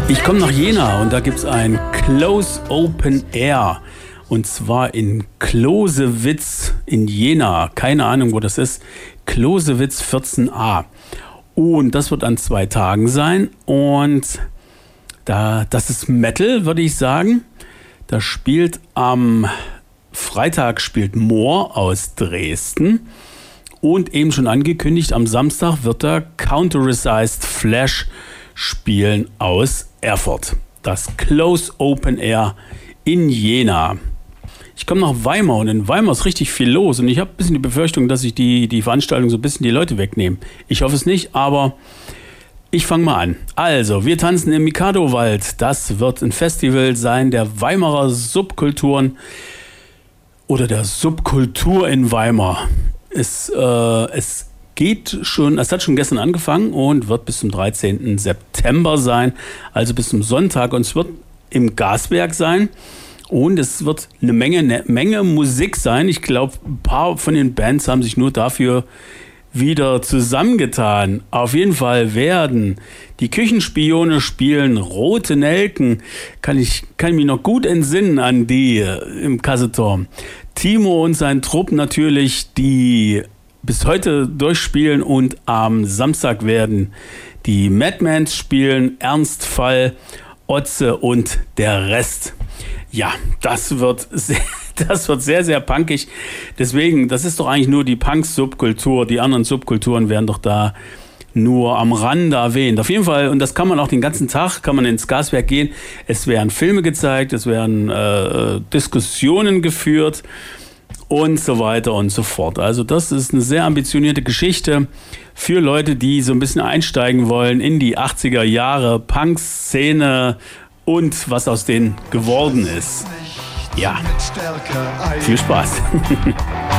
Ich komme nach Jena und da gibt es ein Close Open Air. Und zwar in Closewitz in Jena. Keine Ahnung, wo das ist. Closewitz 14a. Und das wird an 2 Tagen sein. Und das ist Metal, würde ich sagen. Da spielt am Freitag Moor aus Dresden. Und eben schon angekündigt, am Samstag wird da Counterized Flash spielen aus Erfurt. Das Close Open Air in Jena. Ich komme nach Weimar und in Weimar ist richtig viel los und ich habe ein bisschen die Befürchtung, dass ich die Veranstaltung so ein bisschen die Leute wegnehme. Ich hoffe es nicht, aber ich fange mal an. Also, wir tanzen im Mikado-Wald. Das wird ein Festival sein der Weimarer Subkulturen oder der Subkultur in Weimar. Es hat schon gestern angefangen und wird bis zum 13. September sein, also bis zum Sonntag. Und es wird im Gaswerk sein und es wird eine Menge Musik sein. Ich glaube, ein paar von den Bands haben sich nur dafür wieder zusammengetan. Auf jeden Fall werden die Küchenspione spielen Rote Nelken. Kann ich mich noch gut entsinnen an die im Kasseturm. Timo und sein Trupp natürlich, die bis heute durchspielen, und am Samstag werden die Madmans spielen, Ernstfall, Otze und der Rest. Ja, das wird sehr, sehr punkig. Deswegen, das ist doch eigentlich nur die Punk-Subkultur. Die anderen Subkulturen werden doch da nur am Rande erwähnt. Auf jeden Fall, und das kann man auch den ganzen Tag, kann man ins Gaswerk gehen. Es werden Filme gezeigt, es werden Diskussionen geführt und so weiter und so fort. Also das ist eine sehr ambitionierte Geschichte für Leute, die so ein bisschen einsteigen wollen in die 80er Jahre Punk-Szene und was aus denen geworden ist. Ja, viel Spaß.